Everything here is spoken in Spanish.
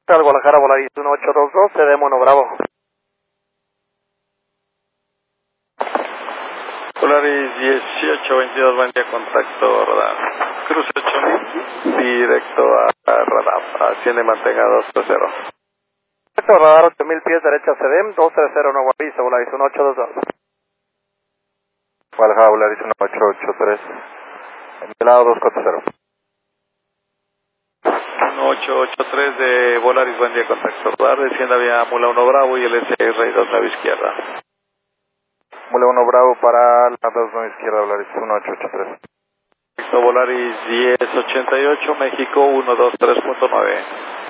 Guadalajara, Volaris 1822, CD Mono Bravo. Volaris 1822, buen día, contacto radar. Cruce 8000, directo a radar, asciende y mantenga 230. Directo radar 8000 pies, derecha CDM, 230 Nuevo Aviso, Volaris 1822. Guadalajara, Volaris 1883, del lado 240. 1883 de Volaris, buen día, contacto radar, descienda vía Mula 1 Bravo y el SR 29 izquierda. Mula 1 Bravo para la 29 izquierda, Volaris 1883. Volaris 1088, México 123.9.